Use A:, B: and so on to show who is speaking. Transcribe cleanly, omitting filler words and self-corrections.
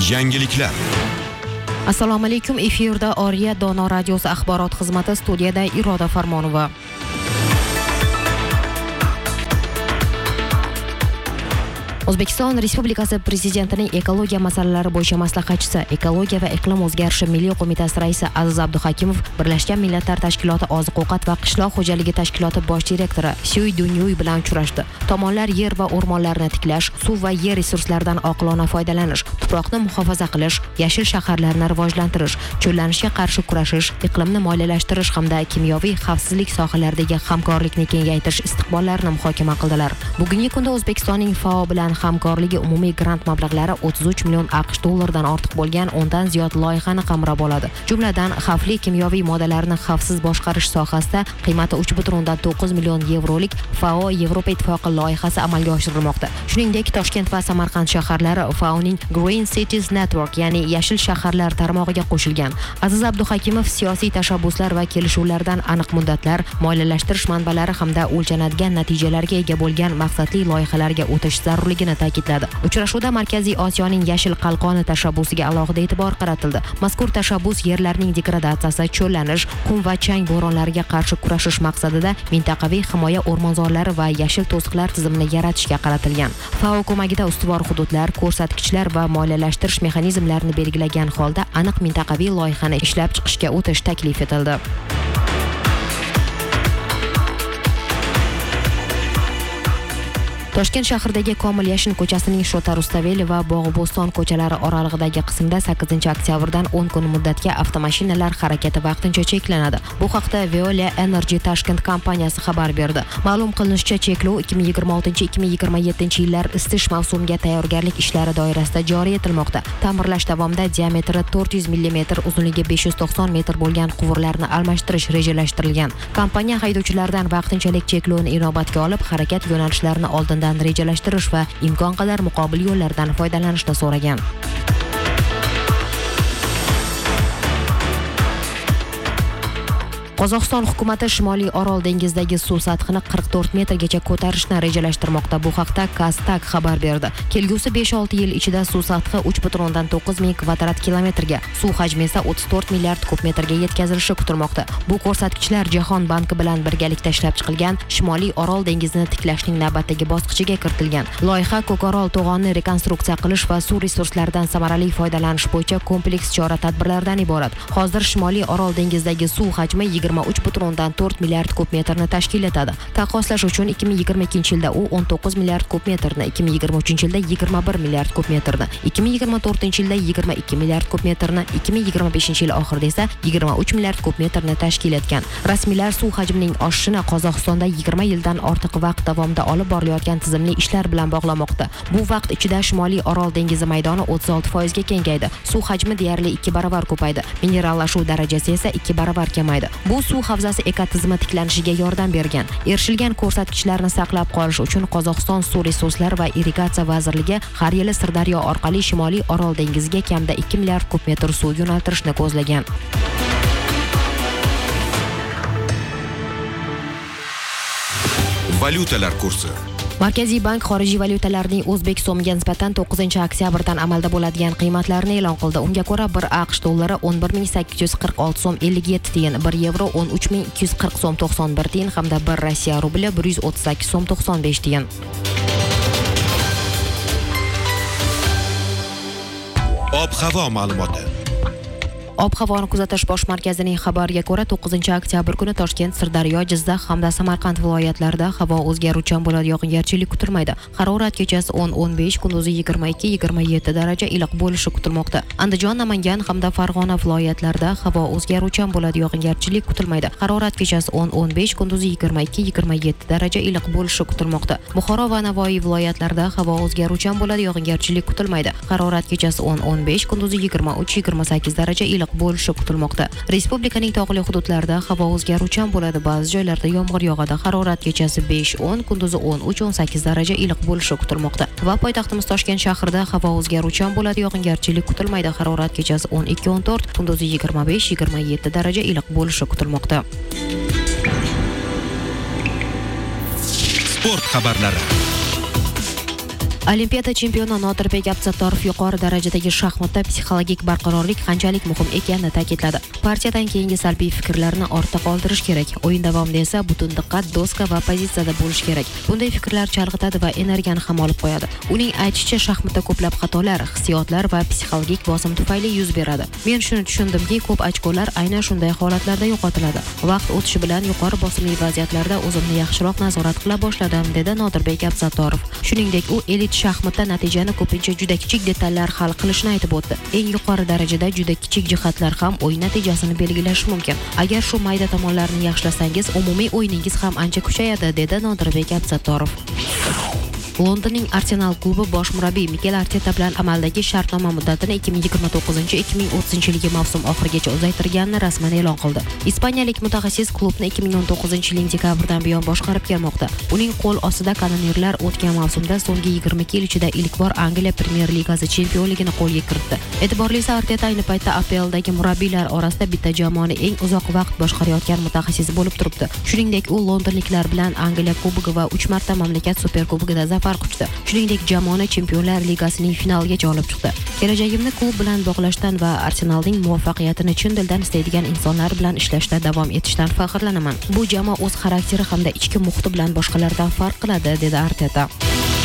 A: Yangiliklar.
B: Assalomu alaykum. Efirda Oriya Dono radiosi axborot xizmati, studiyada Iroda Farmonova. O'zbekiston Respublikasi Prezidentining ekologiya masalalari bo'yicha maslahatchisi, Ekologiya va iqlim o'zgarishi milliy qo'mitasi raisi Aziz Abduhakimov Birlashgan Millatlar Tashkiloti oziq-ovqat va qishloq xo'jaligi tashkiloti bosh direktori Sui Dunyuy bilan uchrashdi. Tomonlar yer va o'rmonlarni tiklash, suv va yer resurslaridan oqilona foydalanish, tuproqni muhofaza qilish, yashil shaharlarni rivojlantirish, cho'llanishga qarshi kurashish, iqlimni moliyalashtirish hamda kimyoviy xavfsizlik sohalaridagi hamkorlikni kengaytirish istiqbollarini muhokama qildilar. Bugungi kunda O'zbekistonning FAO bilan hamkorligi umumiy grant mablag'lari 33 million AQSh dollaridan ortiq bo'lgan 10 dan ziyod loyihani qamrab oladi. Jumladan, xavfli kimyoviy moddalarni xavfsiz boshqarish sohasida qiymati 3,9 million yevrolik FAO Yevropa Ittifoqi loyihasi amalga oshirilmoqda. Shuningdek, Toshkent va Samarqand shaharlari FAOning Green Cities Network, ya'ni yashil shaharlar tarmog'iga qo'shilgan. Aziz Abduhakimov siyosiy tashabbuslar va kelishuvlardan aniq muddatlar, moliyalashtirish manbalari hamda o'lchanadigan natijalarga ega bo'lgan maqsadli loyihalarga o'tish zarurligini ta'kidladi. Uchrashuvda Markaziy Osiyoning yashil qalqoni tashabbusiga alohida e'tibor qaratildi. Mazkur tashabbus yerlarning degradatsiyasi, cho'llanish, qum va chang bo'ronlariga qarshi kurashish maqsadida mintaqaviy himoya o'rmonzorlari va yashil to'siqlar tizimini yaratishga qaratilgan. FAO ko'magida ustuvor hududlar, ko'rsatkichlar va moliyalashtirish mexanizmlarini belgilagan holda aniq mintaqaviy loyihani ishlab chiqishga o'tish taklif etildi. Toshkent shahridagi Komil Yashin ko'chasining Shota Rustaveli va Bog'boston ko'chalari oralig'idagi qismda 8-oktyabrdan 10 kun muddatga avtomashinalar harakati vaqtincha cheklanadi. Bu haqda Veolia Energy Tashkent kompaniyasi xabar berdi. Ma'lum qilinishicha, cheklov 2026-2027 yillar isitish mavsumiga tayyorgarlik ishlari doirasida joriy etilmoqda. Ta'mirlash davomida diametri 400 mm, uzunligi 590 metr bo'lgan quvurlarni almashtirish rejalashtirilgan. Kompaniya haydovchilardan vaqtinchalik cheklovni inobatga olib, harakat yo'nalishlarini oldindan rejalashtirish va imkon qadar muqobil yo'llardan foydalanishni so'ragan. Qozog'iston hukumati Shimoliy Orol dengizidagi suv sathini 44 metrgacha ko'tarishni rejalashtirmoqda. Bu haqda Kastak xabar berdi. Kelgusi 5-6 yil ichida suv sathi 3,9 ming kvadrat kilometrga, suv hajmi esa 34 milliard kub metrga yetkazilishi kutilmoqda. Bu ko'rsatkichlar Jahon banki bilan birgalikda ishlab chiqilgan Shimoliy Orol dengizini tiklashning navbatdagi bosqichiga kiritilgan. Loyiha Ko'korol to'g'onni rekonstruksiya qilish va suv resurslaridan samarali foydalanish bo'yicha kompleks chora-tadbirlardan iborat. Hozir Shimoliy Orol dengizidagi suv hajmi 23,4 milliard kub metrni tashkil etadi. Taqqoslash uchun 2022 yilda u 19 milliard kub metrni, 2023 yilda 21 milliard kub metrni, 2024 yilda 22 milliard kub metrni, 2025 yil oxirida esa 23 milliard kub metrni tashkil etgan. Rasmiylar suv hajmining oshishini Qozog'istonda 20 yildan ortiq vaqt davomida olib borilayotgan tizimli ishlar bilan bog'lamoqda. Bu vaqt ichida Shimoliy Orol dengizi maydoni 36% ga kengaydi. Suv hajmi deyarli 2 barobar ko'paydi. Minerallashuv darajasi esa 2 barobar kamaydi. Bu suv havzasi ekotizimi tiklanishiga yordam bergan. Erishilgan ko'rsatkichlarni saqlab qolish uchun Qozog'iston Suv resurslari va irrigatsiya vazirligi har yili Sirdaryo orqali Shimoliy Orol dengiziga kamida 2 milliard kub metr suv yo'naltirishni ko'zlagan.
A: Valyutalar kursi.
B: Markaziy bank xorijiy valyutalarning o'zbek so'miga nisbatan 9-oktyabrdan amalda bo'ladigan qiymatlarini e'lon qildi. Unga ko'ra 1 AQSh dollari 11.846 so'm 57 tiyin, 1 yevro 13.240 so'm 91 tiyin hamda 1 Rossiya rubli 138 so'm 95 tiyin.
A: Ob-havo ma'lumoti.
B: Ob-havoni kuzatish bosh markazining xabariga ko'ra 9-oktyabr kuni Toshkent, Sirdaryo, Jizzax hamda Samarqand viloyatlarida havo o'zgaruvchan bo'ladi, yog'ingarchilik kutilmaydi. Harorat kechasi 10-15, kunduzi 22-27 daraja iliq bo'lishi kutilmoqda. Andijon, Namangan hamda Farg'ona viloyatlarida havo o'zgaruvchan bo'ladi, yog'ingarchilik kutilmaydi. Harorat kechasi 10-15, kunduzi 22-27 daraja iliq bo'lishi kutilmoqda. Buxoro va Navoiy viloyatlarida havo o'zgaruvchan bo'ladi, yog'ingarchilik kutilmaydi. Harorat kechasi 10-15, kunduzi 23-28 daraja iliq bo'lishi kutilmoqda. Respublikaning tog'li hududlarida havo o'zgaruvchan bo'ladi, ba'zi joylarda yomg'ir yog'adi. Harorat kechasi 5-10, kunduzi 13-18 daraja iliq bo'lishi kutilmoqda. Va poytaxtimiz Toshkent shahrida havo o'zgaruvchan bo'ladi, yog'ingarchilik kutilmaydi. Harorat kechasi 12-14, kunduzi 25-27 daraja iliq bo'lishi kutilmoqda.
A: Sport xabarlari.
B: Olimpiada chempioni Nodirbek Absattorov yuqori darajadagi shaxmatda psixologik barqarorlik qanchalik muhim ekanini ta'kidladi. Partiyadan keyingi salbiy fikrlarni ortda qoldirish kerak. O'yin davomida esa butun diqqat doska va pozitsiyada bo'lish kerak. Bunday fikrlar chalg'itadi va energiyani ham olib qo'yadi. Uning aytishicha, shaxmatda ko'plab xatolar, hissiyotlar va psixologik bosim tufayli yuz beradi. Men shuni tushundimki, ko'p ochkolar aynan shunday holatlarda yo'qotiladi. Vaqt o'tishi bilan yuqori bosimli vaziyatlarda o'zimni yaxshiroq nazorat qila boshladim, dedi Nodirbek Absattorov. Shuningdek, u elit shaxmatda natijani ko'pincha juda kichik detallar hal qilishni aytib o'tdi. Eng yuqori darajada juda kichik jihatlar ham o'yin natijasini belgilashi mumkin. Agar shu mayda tomonlarni yaxshilasangiz, umumiy o'yiningiz ham ancha kuchayadi, dedi Nodirbek Absattorov. Londonning Arsenal klubi bosh murabbiy Mikel Arteta bilan amaldagi shartnoma muddatini 2029-2030 mavsum oxirigacha uzaytirganini rasman e'lon qildi. Ispaniyalik mutaxassis klubni 2019-yilning dekabridan buyon boshqarib kelmoqda. Uning qo'l ostida kanonirlar o'tgan mavsumda so'nggi 22 yil ichida ilk bor Angliya Premyer Ligasi chempionligini qo'lga kiritdi. E'tiborlisi, Arteta ayni paytda APLdagi murabbiylar orasida bitta jamoani eng uzoq vaqt boshqarayotgan mutaxassis bo'lib turibdi. Shuningdek, u londonliklar bilan Angliya Kubogi va 3 marta mamlakat Superkubogida zafar quchdi. Shuningdek, jamoani Chempionlar Ligasining finaligacha olib chiqdi. Kelajagimni klub bilan bog'lashdan va Arsenalning muvaffaqiyatini chin dildan istaydigan insonlar bilan ishlashda davom etishdan faxrlanaman. Bu jamoa o'z xarakteri hamda ichki muhiti bilan boshqalardan farq qiladi, dedi Arteta.